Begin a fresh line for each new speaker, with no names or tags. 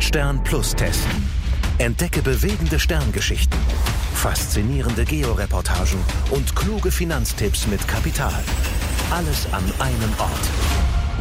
Stern Plus testen. Entdecke bewegende Sterngeschichten, faszinierende Georeportagen und kluge Finanztipps mit Kapital. Alles an einem Ort.